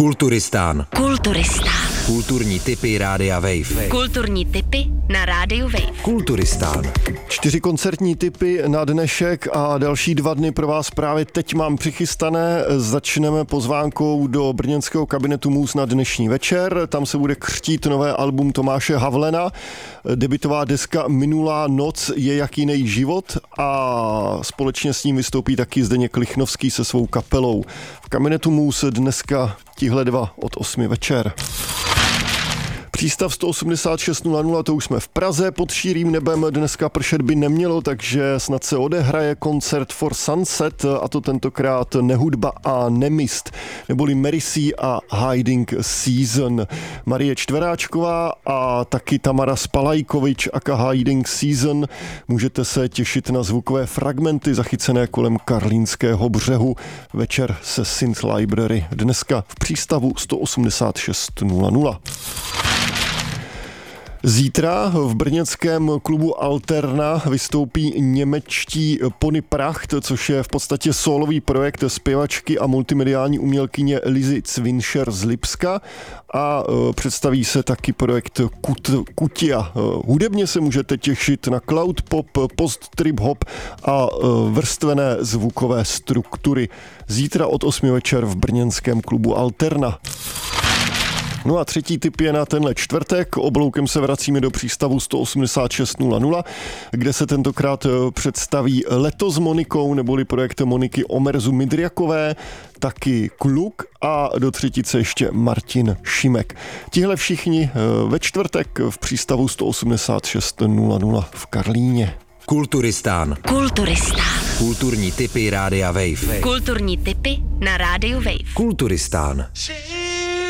Kulturistán. Kulturistán. Kulturní tipy Rádia Wave. Kulturní tipy na Rádiu Wave. Kulturistán. 4 koncertní tipy na dnešek a další 2 dny pro vás právě teď mám přichystané. Začneme pozvánkou do brněnského kabinetu Můz na dnešní večer. Tam se bude křtít nové album Tomáše Havlena. Debutová deska Minulá noc je jak jiný život a společně s ním vystoupí taky Zdeněk Lichnovský se svou kapelou. V kabinetu Můz dneska tihle 2 od 8 večer. Přístav 186.00, to už jsme v Praze, pod širým nebem dneska pršet by nemělo, takže snad se odehraje koncert For Sunset, a to tentokrát Nehudba a nemist, neboli Mercy a Hiding Season. Marie Čtveráčková a taky Tamara Spalajkovič aka Hiding Season. Můžete se těšit na zvukové fragmenty zachycené kolem Karlínského břehu. Večer se Synth Library dneska v přístavu 186.00. Zítra v brněnském klubu Alterna vystoupí němečtí Pony Pracht, což je v podstatě sólový projekt zpěvačky a multimediální umělkyně Lizy Cvinscher z Lipska a představí se taky projekt Kutia. Hudebně se můžete těšit na cloud pop, post trip hop a vrstvené zvukové struktury. Zítra od 8 večer v brněnském klubu Alterna. No a třetí tip je na tenhle čtvrtek. Obloukem se vracíme do přístavu 186.00, kde se tentokrát představí Leto s Monikou, neboli projekt Moniky Omerzu Midriakové, taky Kluk a do třetice ještě Martin Šimek. Tihle všichni ve čtvrtek v přístavu 186.00 v Karlíně. Kulturistán. Kulturistán. Kulturní tipy Rádia Wave. Kulturní tipy na Rádiu Wave. Kulturistán.